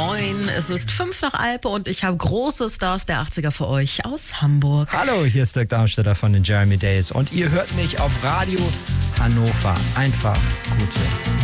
Moin, es ist 5 nach Alpe und ich habe große Stars der 80er für euch aus Hamburg. Hallo, hier ist Dirk Darmstädter von den Jeremy Days und ihr hört mich auf Radio Hannover. Einfach gute